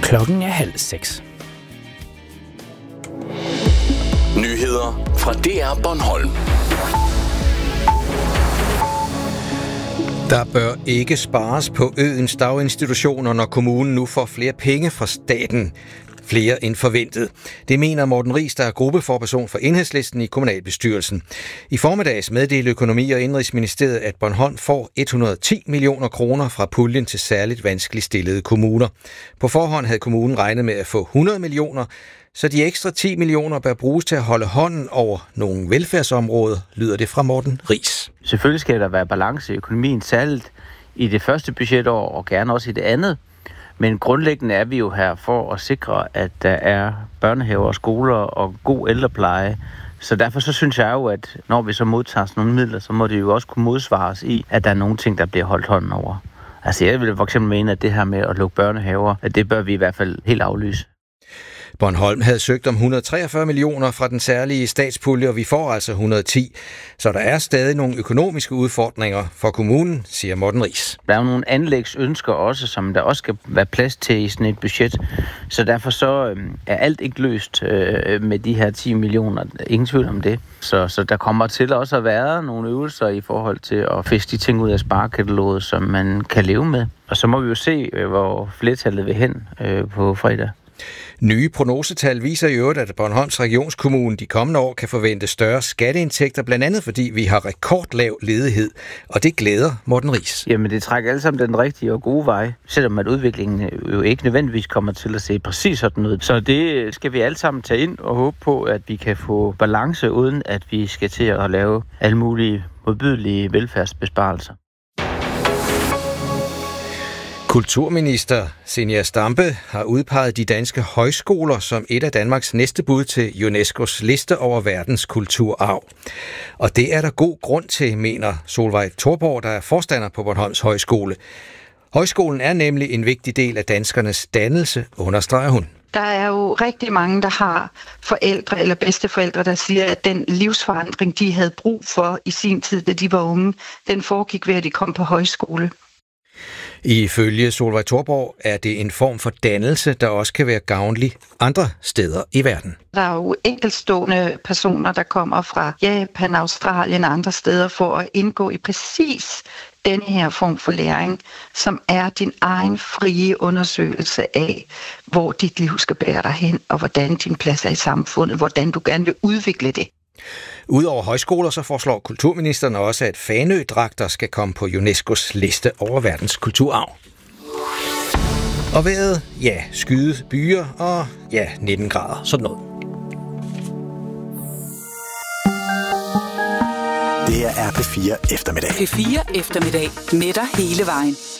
Klokken er 5:30. Nyheder fra DR Bornholm. Der bør ikke spares på øens daginstitutioner, når kommunen nu får flere penge fra staten. Flere end forventet. Det mener Morten Riis, der er gruppeforperson for Enhedslisten i kommunalbestyrelsen. I formiddags meddelte Økonomi- og Indenrigsministeriet, at Bornholm får 110 millioner kroner fra puljen til særligt vanskeligt stillede kommuner. På forhånd havde kommunen regnet med at få 100 millioner, så de ekstra 10 millioner bør bruges til at holde hånden over nogle velfærdsområder, lyder det fra Morten Riis. Selvfølgelig skal der være balance i økonomien, særligt i det første budgetår og gerne også i det andet. Men grundlæggende er vi jo her for at sikre, at der er børnehaver og skoler og god ældrepleje. Så derfor så synes jeg jo, at når vi så modtager sådan nogle midler, så må det jo også kunne modsvares i, at der er nogle ting, der bliver holdt hånden over. Altså jeg vil for eksempel mene, at det her med at lukke børnehaver, at det bør vi i hvert fald helt aflyse. Bornholm havde søgt om 143 millioner fra den særlige statspulje, og vi får altså 110. Så der er stadig nogle økonomiske udfordringer for kommunen, siger Morten Riis. Der er jo nogle anlægsønsker også, som der også skal være plads til i sådan et budget. Så derfor så er alt ikke løst med de her 10 millioner. Ingen tvivl om det. Så der kommer til også at være nogle øvelser i forhold til at fiske de ting ud af sparekataloget, som man kan leve med. Og så må vi jo se, hvor flertallet vil hen på fredag. Nye prognosetal viser i øvrigt, at Bornholms Regionskommune de kommende år kan forvente større skatteindtægter, blandt andet fordi vi har rekordlav ledighed, og det glæder Morten Riis. Jamen det trækker alle sammen den rigtige og gode vej, selvom at udviklingen jo ikke nødvendigvis kommer til at se præcis sådan ud. Så det skal vi alle sammen tage ind og håbe på, at vi kan få balance, uden at vi skal til at lave alle mulige modbydelige velfærdsbesparelser. Kulturminister Zenia Stampe har udpeget de danske højskoler som et af Danmarks næste bud til UNESCO's liste over verdens kulturarv. Og det er der god grund til, mener Solveig Thorborg, der er forstander på Bornholms Højskole. Højskolen er nemlig en vigtig del af danskernes dannelse, understreger hun. Der er jo rigtig mange, der har forældre eller bedsteforældre, der siger, at den livsforandring, de havde brug for i sin tid, da de var unge, den foregik ved, at de kom på højskole. Ifølge Solveig Thorborg er det en form for dannelse, der også kan være gavnlig andre steder i verden. Der er jo enkeltstående personer, der kommer fra Japan, Australien og andre steder for at indgå i præcis denne her form for læring, som er din egen frie undersøgelse af, hvor dit liv skal bære dig hen, og hvordan din plads er i samfundet, hvordan du gerne vil udvikle det. Udover højskoler, så foreslår kulturministeren også, at Fanø-dragter skal komme på UNESCO's liste over verdens kulturarv. Og vejret, ja, skyde byer og ja, 19 grader, sådan noget. Det er P4 eftermiddag. P4 eftermiddag med dig hele vejen.